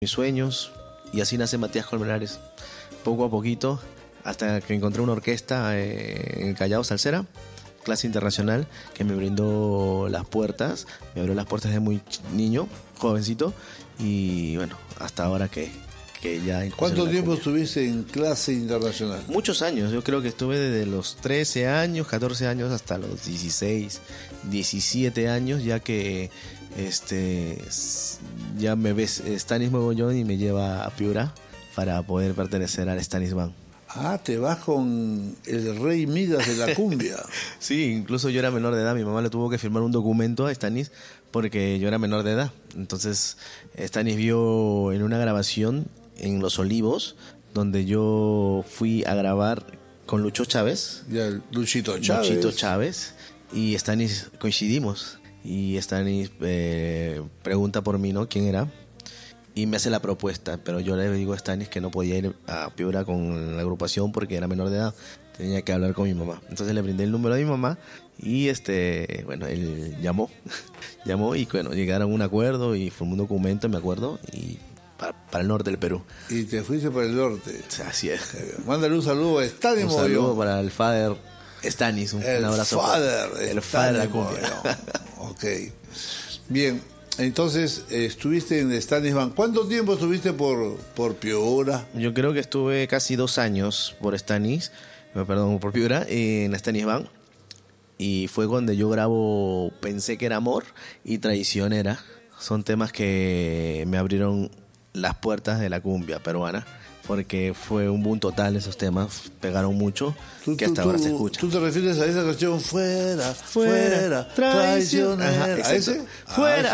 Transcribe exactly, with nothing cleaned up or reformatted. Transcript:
mis sueños, y así nace Matías Colmenares, poco a poquito, hasta que encontré una orquesta eh, en el Callao, Salsera, clase internacional, que me brindó las puertas, me abrió las puertas desde muy niño, jovencito, y bueno, hasta ahora que, que ya... ¿Cuánto tiempo estuviste en clase internacional? Muchos años, yo creo que estuve desde los trece años, catorce años hasta los dieciséis, diecisiete años, ya que este ya me ves Stanis Mogollón y me lleva a Piura para poder pertenecer al Stanis Band. Ah, te vas con el rey Midas de la cumbia. Sí, incluso yo era menor de edad, mi mamá le tuvo que firmar un documento a Stanis porque yo era menor de edad. Entonces Stanis vio en una grabación en Los Olivos, donde yo fui a grabar con Lucho Chávez. Ya, Luchito Chávez. Luchito Chávez. Y Stanis coincidimos. Y Stanis eh, pregunta por mí, ¿no? ¿Quién era? Y me hace la propuesta, pero yo le digo a Stanis que no podía ir a Piura con la agrupación porque era menor de edad. Tenía que hablar con mi mamá. Entonces le brindé el número de mi mamá y este, bueno, él llamó. llamó y bueno, llegaron a un acuerdo y formó un documento, me acuerdo, y para, para el norte del Perú. Y te fuiste para el norte. Así es. Mándale un saludo a Stanis Un Mogollón. saludo para el Father Stanis, un, el un abrazo. Father, el el Father de la Stanis cumbia. Ok. Bien, entonces eh, estuviste en Stanis Band. ¿Cuánto tiempo estuviste por, por Piura? Yo creo que estuve casi dos años por Stanis, no, perdón, por Piura, en Stanis Band. Y fue cuando yo grabo Pensé que era amor y Traicionera. Son temas que me abrieron las puertas de la cumbia peruana, porque fue un boom total esos temas, pegaron mucho, Tú, que tú, hasta tú, ahora se escucha. ¿Tú te refieres a esa canción? Fuera, Fuera, fuera, traición- traicionera. Ajá, ¿A exacto. ese? Fuera. Ah,